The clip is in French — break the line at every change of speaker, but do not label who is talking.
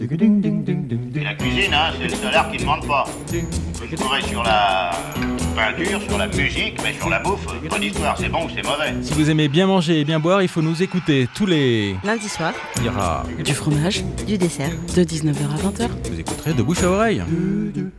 Et la cuisine, hein, c'est le salaire qui ne manque pas. Je pourrais sur la peinture, sur la musique, mais sur la bouffe, pas d'histoire, c'est bon ou c'est mauvais.
Si vous aimez bien manger et bien boire, il faut nous écouter tous les...
Lundi soir,
Il y aura...
du fromage, du dessert, de 19h à 20h.
Vous écouterez de bouche à oreille.